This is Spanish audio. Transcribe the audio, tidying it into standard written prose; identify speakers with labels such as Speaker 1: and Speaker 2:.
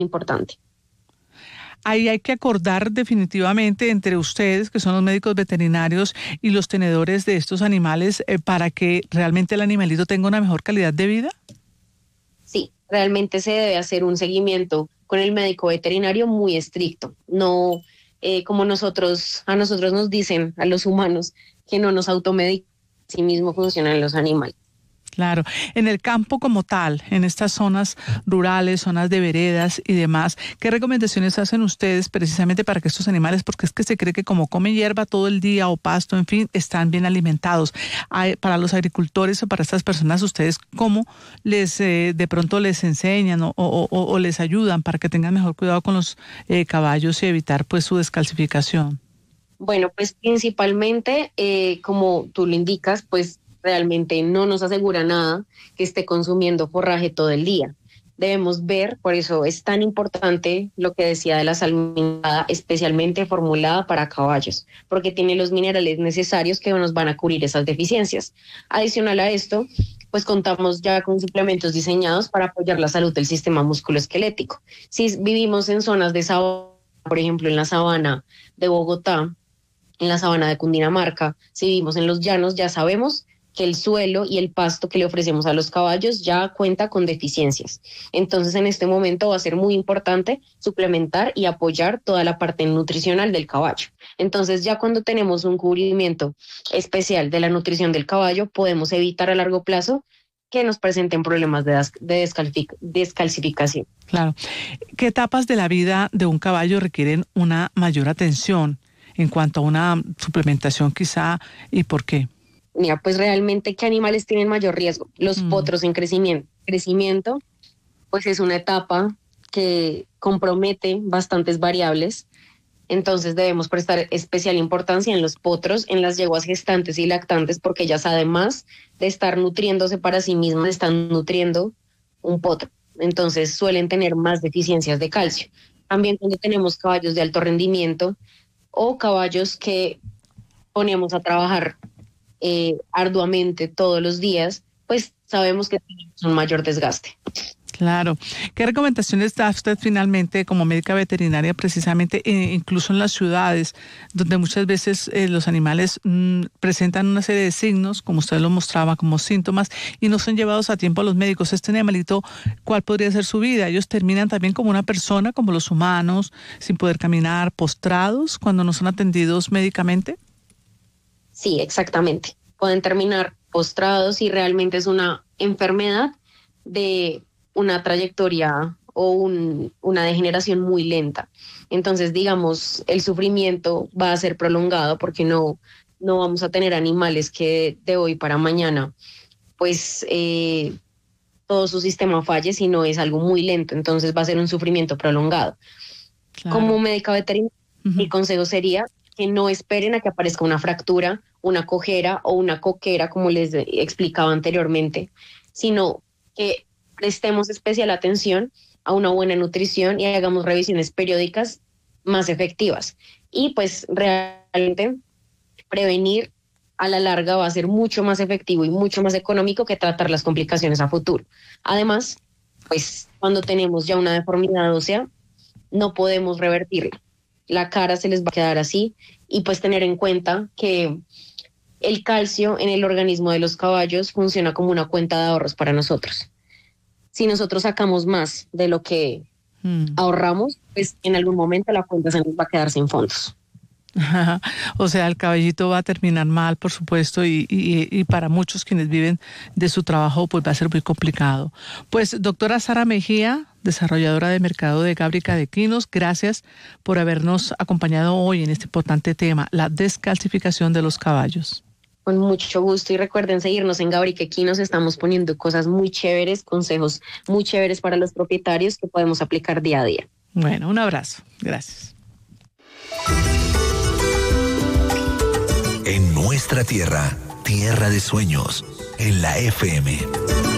Speaker 1: importante.
Speaker 2: Ahí hay que acordar definitivamente entre ustedes, que son los médicos veterinarios, y los tenedores de estos animales para que realmente el animalito tenga una mejor calidad de vida.
Speaker 1: Sí, realmente se debe hacer un seguimiento con el médico veterinario muy estricto. No como a nosotros nos dicen, a los humanos, que no nos automedicamos, así mismo funcionan los animales.
Speaker 2: Claro, en el campo como tal, en estas zonas rurales, zonas de veredas y demás, ¿qué recomendaciones hacen ustedes precisamente para que estos animales, porque es que se cree que como comen hierba todo el día o pasto, en fin, están bien alimentados? Para los agricultores o para estas personas, ¿ustedes cómo les de pronto les enseñan o les ayudan para que tengan mejor cuidado con los caballos y evitar pues su descalcificación?
Speaker 1: Bueno, pues principalmente, como tú lo indicas, pues realmente no nos asegura nada que esté consumiendo forraje todo el día. Debemos ver, por eso es tan importante lo que decía de la salmonada, especialmente formulada para caballos, porque tiene los minerales necesarios que nos van a cubrir esas deficiencias. Adicional a esto, pues contamos ya con suplementos diseñados para apoyar la salud del sistema musculoesquelético. Si vivimos en zonas de sabana, por ejemplo, en la sabana de Bogotá, en la sabana de Cundinamarca, si vivimos en los llanos, ya sabemos que el suelo y el pasto que le ofrecemos a los caballos ya cuenta con deficiencias. Entonces, en este momento va a ser muy importante suplementar y apoyar toda la parte nutricional del caballo. Entonces, ya cuando tenemos un cubrimiento especial de la nutrición del caballo, podemos evitar a largo plazo que nos presenten problemas de descalcificación.
Speaker 2: Claro. ¿Qué etapas de la vida de un caballo requieren una mayor atención en cuanto a una suplementación quizá y por qué?
Speaker 1: Mira, pues realmente, ¿qué animales tienen mayor riesgo? Los potros en crecimiento. Crecimiento, pues es una etapa que compromete bastantes variables. Entonces debemos prestar especial importancia en los potros, en las yeguas gestantes y lactantes, porque ellas además de estar nutriéndose para sí mismas, están nutriendo un potro. Entonces suelen tener más deficiencias de calcio. También cuando tenemos caballos de alto rendimiento o caballos que ponemos a trabajar arduamente todos los días, pues sabemos que tenemos un mayor desgaste.
Speaker 2: Claro. ¿Qué recomendaciones da usted finalmente como médica veterinaria precisamente, incluso en las ciudades, donde muchas veces los animales presentan una serie de signos, como usted lo mostraba, como síntomas, y no son llevados a tiempo a los médicos? Este animalito, ¿cuál podría ser su vida? Ellos terminan también como una persona, como los humanos, sin poder caminar, postrados, cuando no son atendidos médicamente.
Speaker 1: Sí, exactamente. Pueden terminar postrados y realmente es una enfermedad de una trayectoria o una degeneración muy lenta. Entonces, digamos, el sufrimiento va a ser prolongado porque no vamos a tener animales que de hoy para mañana, pues todo su sistema falle, sino es algo muy lento. Entonces va a ser un sufrimiento prolongado. Claro. Como médica veterinaria, mi consejo sería que no esperen a que aparezca una fractura, una cojera o una coquera, como les explicaba anteriormente, sino que prestemos especial atención a una buena nutrición y hagamos revisiones periódicas más efectivas. Y pues realmente prevenir a la larga va a ser mucho más efectivo y mucho más económico que tratar las complicaciones a futuro. Además, pues cuando tenemos ya una deformidad ósea, no podemos revertirla. La cara se les va a quedar así y pues tener en cuenta que el calcio en el organismo de los caballos funciona como una cuenta de ahorros para nosotros. Si nosotros sacamos más de lo que ahorramos, pues en algún momento la cuenta se nos va a quedar sin fondos.
Speaker 2: O sea, el caballito va a terminar mal, por supuesto, y para muchos quienes viven de su trabajo, pues va a ser muy complicado. Pues, doctora Sara Mejía, desarrolladora de mercado de Gábrica de Equinos, gracias por habernos acompañado hoy en este importante tema, la descalcificación de los caballos.
Speaker 1: Con mucho gusto y recuerden seguirnos en Gábrica Equinos, estamos poniendo cosas muy chéveres, consejos muy chéveres para los propietarios que podemos aplicar día a día.
Speaker 2: Bueno, un abrazo. Gracias.
Speaker 3: En nuestra tierra, tierra de sueños, en la FM.